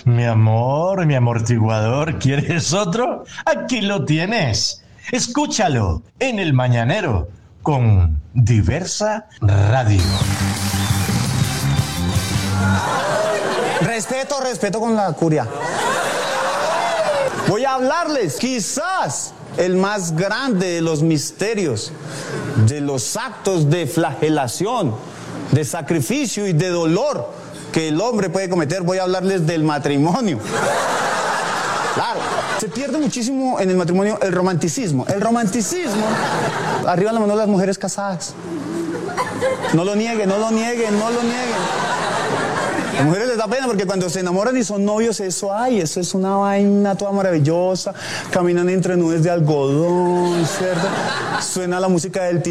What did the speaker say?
Mi amortiguador, ¿quieres otro? Aquí lo tienes. Escúchalo en el Mañanero con Diversa Radio. Respeto con la curia. Voy a hablarles, quizás, el más grande de los misterios, de los actos de flagelación, de sacrificio y de dolor que el hombre puede cometer. Voy a hablarles del matrimonio. Claro, se pierde muchísimo en el matrimonio el romanticismo. El romanticismo, arriba la mano las mujeres casadas. No lo nieguen. A las mujeres les da pena porque cuando se enamoran y son novios, eso es una vaina toda maravillosa. Caminan entre nubes de algodón, ¿cierto? Suena la música del